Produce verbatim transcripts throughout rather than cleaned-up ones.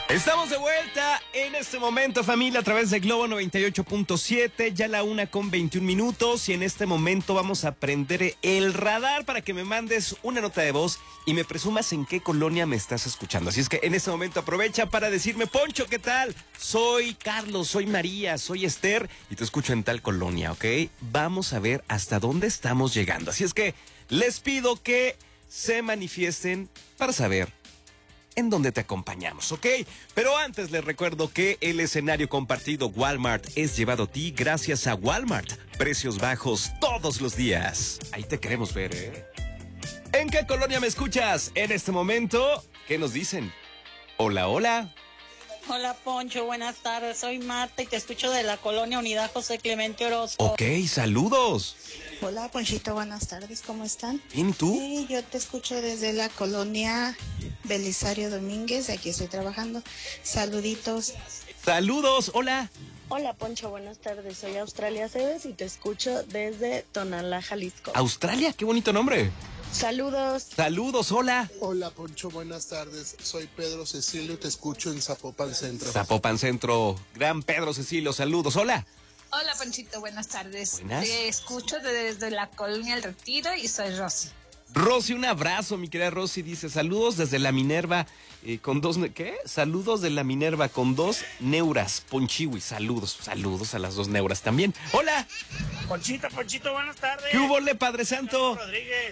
Estamos de vuelta en este momento, familia, a través de Globo noventa y ocho punto siete, ya la una con veintiún minutos, y en este momento vamos a prender el radar para que me mandes una nota de voz y me presumas en qué colonia me estás escuchando. Así es que en este momento aprovecha para decirme: Poncho, ¿qué tal? Soy Carlos, soy María, soy Esther y te escucho en tal colonia, ¿ok? Vamos a ver hasta dónde estamos llegando. Así es que les pido que se manifiesten para saber en donde te acompañamos, ¿ok? Pero antes les recuerdo que el escenario compartido Walmart es llevado a ti gracias a Walmart. Precios bajos todos los días. Ahí te queremos ver, ¿eh? ¿En qué colonia me escuchas en este momento? ¿Qué nos dicen? Hola, hola. Hola, Poncho, buenas tardes. Soy Marta y te escucho de la colonia Unidad José Clemente Orozco. Ok, saludos. Hola, Ponchito, buenas tardes, ¿cómo están? ¿Bien, tú? Sí, yo te escucho desde la colonia Belisario Domínguez, aquí estoy trabajando. Saluditos. Saludos, hola. Hola, Poncho, buenas tardes. Soy Australia Cebes y te escucho desde Tonalá, Jalisco. Australia, qué bonito nombre. Saludos. Saludos, hola. Hola, Poncho, buenas tardes. Soy Pedro Cecilio, te escucho en Zapopan Centro. Zapopan Centro, gran Pedro Cecilio, saludos, hola. Hola, Ponchito, buenas tardes. Buenas. Te escucho desde la colonia El Retiro y soy Rosy. Rosy, un abrazo, mi querida Rosy, dice: saludos desde la Minerva eh, con dos, ¿qué? Saludos de la Minerva con dos neuras, Ponchiwi, saludos, saludos a las dos neuras también. Hola. Ponchito, Ponchito, buenas tardes. ¿Qué hubo, le, Padre Santo? Rodríguez.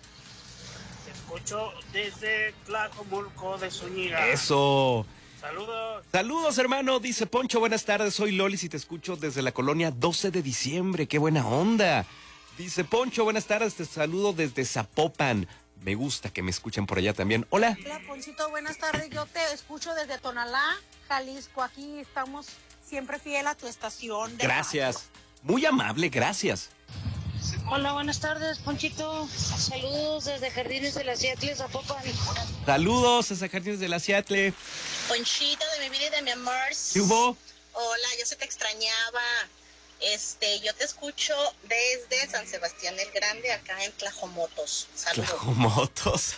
Te escucho desde Tlajomulco de Zúñiga. Eso. Saludos. Saludos, hermano, dice Poncho, buenas tardes, soy Lolis y te escucho desde la colonia doce de diciembre, qué buena onda. Dice Poncho, buenas tardes, te saludo desde Zapopan. Me gusta que me escuchen por allá también. Hola. Hola, Ponchito, buenas tardes. Yo te escucho desde Tonalá, Jalisco. Aquí estamos siempre fiel a tu estación de Gracias. radio. Muy amable, gracias. Hola, buenas tardes, Ponchito. Saludos desde Jardines de la Seattle, Zapopan. Saludos a Jardines de la Seattle. Ponchito de mi vida y de mi amor. ¿Qué hubo? Hola, yo se te extrañaba. Este, yo te escucho desde San Sebastián el Grande, acá en Tlajomotos. Saludos. Tlajomotos.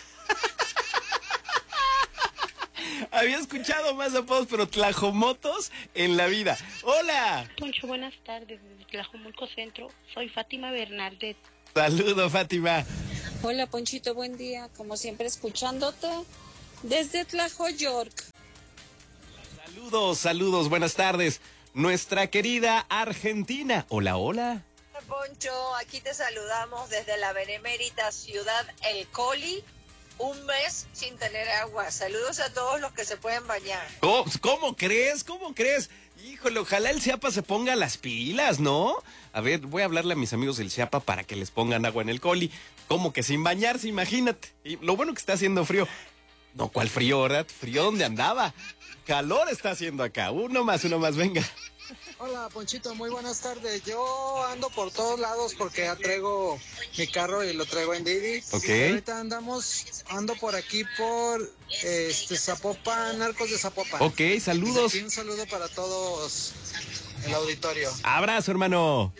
Había escuchado más apodos, pero Tlajomotos en la vida. ¡Hola! Poncho, buenas tardes desde Tlajomulco Centro. Soy Fátima Bernaldez. Saludos, Fátima. Hola, Ponchito, buen día. Como siempre, escuchándote desde Tlajoyork. Saludos, saludos, buenas tardes. Nuestra querida Argentina. Hola, hola. Poncho, aquí te saludamos desde la benemérita ciudad El Coli. Un mes sin tener agua. Saludos a todos los que se pueden bañar. ¿Cómo, cómo crees? ¿Cómo crees? Híjole, ojalá el Chiapa se ponga las pilas, ¿no? A ver, voy a hablarle a mis amigos del Chiapa para que les pongan agua en el Coli. ¿Cómo que sin bañarse? Imagínate. Y lo bueno que está haciendo frío. No, ¿cuál frío, verdad? ¿Frío dónde andaba? Calor está haciendo acá. Uno más, uno más, venga. Hola, Ponchito, muy buenas tardes. Yo ando por todos lados porque ya traigo mi carro y lo traigo en Didi. Ok. Y ahorita andamos, ando por aquí por este Zapopan, Arcos de Zapopan. Ok, saludos. Y un saludo para todos el auditorio. Abrazo, hermano.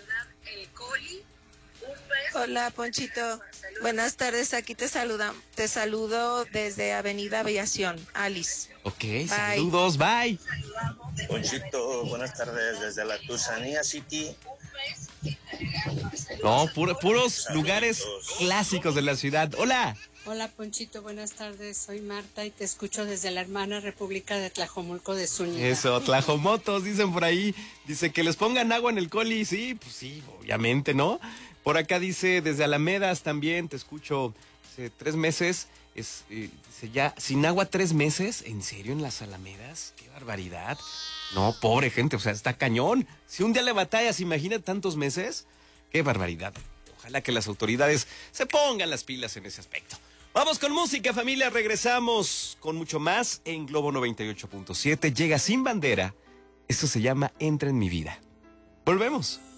Hola, Ponchito. Buenas tardes, aquí te saluda, te saludo desde Avenida Aviación, Alice. Ok, Bye. saludos, bye. Ponchito, buenas tardes desde la Tusanía City. No, puro- puros lugares clásicos de la ciudad. Hola. Hola, Ponchito, buenas tardes. Soy Marta y te escucho desde la hermana República de Tlajomulco de Zúñiga. Eso, Tlajomotos, dicen por ahí. Dice que les pongan agua en el Coli. Sí, pues sí, obviamente, ¿no? Por acá dice, desde Alamedas también, te escucho, hace tres meses, es, eh, dice ya, sin agua tres meses, ¿en serio en las Alamedas? ¡Qué barbaridad! No, pobre gente, o sea, está cañón. Si un día le batallas, imagina tantos meses, ¡qué barbaridad! Ojalá que las autoridades se pongan las pilas en ese aspecto. Vamos con música, familia, regresamos con mucho más en Globo noventa y ocho punto siete. Llega Sin Bandera, esto se llama Entra en mi vida. Volvemos.